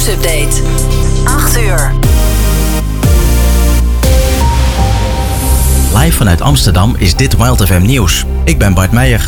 Nieuwsupdate. 8 uur. Live vanuit Amsterdam is dit Wild FM Nieuws. Ik ben Bart Meijer.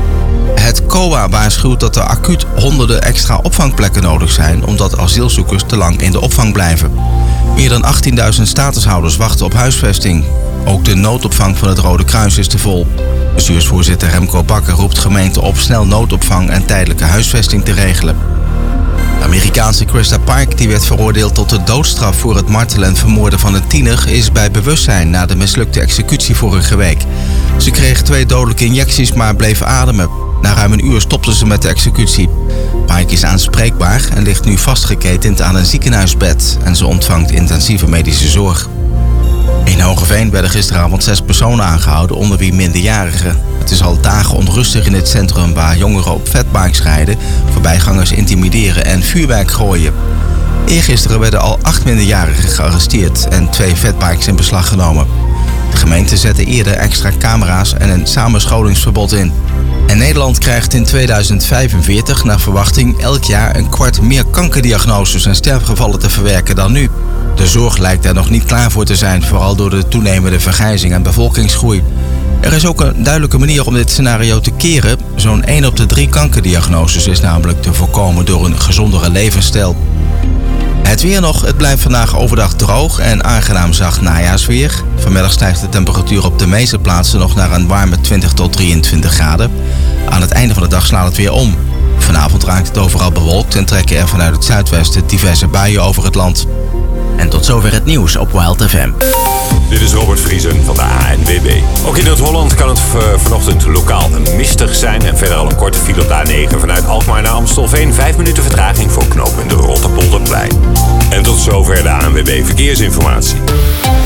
Het COA waarschuwt dat er acuut honderden extra opvangplekken nodig zijn omdat asielzoekers te lang in de opvang blijven. Meer dan 18.000 statushouders wachten op huisvesting. Ook de noodopvang van het Rode Kruis is te vol. Bestuursvoorzitter Remco Bakker roept gemeenten op snel noodopvang en tijdelijke huisvesting te regelen. De Amerikaanse Krista Park, die werd veroordeeld tot de doodstraf voor het martelen en vermoorden van een tiener, is bij bewustzijn na de mislukte executie vorige week. Ze kreeg 2 dodelijke injecties, maar bleef ademen. Na ruim een uur stopte ze met de executie. Pike is aanspreekbaar en ligt nu vastgeketend aan een ziekenhuisbed en ze ontvangt intensieve medische zorg. In Hogeveen werden gisteravond 6 personen aangehouden, onder wie minderjarigen. Het is al dagen onrustig in het centrum waar jongeren op fatbikes rijden, voorbijgangers intimideren en vuurwerk gooien. Eergisteren werden al 8 minderjarigen gearresteerd en 2 fatbikes in beslag genomen. De gemeente zette eerder extra camera's en een samenscholingsverbod in. En Nederland krijgt in 2045 naar verwachting elk jaar 1/4 meer kankerdiagnoses en sterfgevallen te verwerken dan nu. De zorg lijkt er nog niet klaar voor te zijn, vooral door de toenemende vergrijzing en bevolkingsgroei. Er is ook een duidelijke manier om dit scenario te keren. Zo'n 1 op de 3 kankerdiagnoses is namelijk te voorkomen door een gezondere levensstijl. Het weer nog. Het blijft vandaag overdag droog en aangenaam zacht najaarsweer. Vanmiddag stijgt de temperatuur op de meeste plaatsen nog naar een warme 20 tot 23 graden. Aan het einde van de dag slaat het weer om. Vanavond raakt het overal bewolkt en trekken er vanuit het zuidwesten diverse buien over het land. En tot zover het nieuws op Wild FM. Dit is Robert Vriesen van de ANWB. Ook in Noord-Holland kan het vanochtend lokaal mistig zijn. En verder al een korte file op de A9 vanuit Alkmaar naar Amstelveen. 5 minuten vertraging voor knooppunt Rotterpolderplein. En tot zover de ANWB Verkeersinformatie.